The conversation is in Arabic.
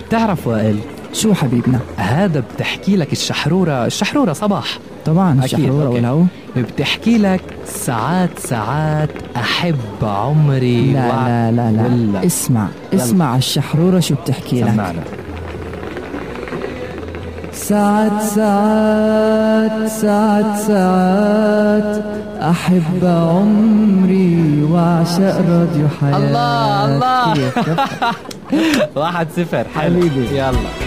بتعرف وائل شو حبيبنا؟ هذا بتحكي لك الشحرورة صباح طبعا أكيد. الشحرورة والهو. بتحكي لك ساعات أحب عمري لا لا لا لا ولا. اسمع الشحرورة شو بتحكي لك. سمعنا. ساعات أحب عمري وأعشق راديو حياتي. الله 1-0 حبيبي. يلا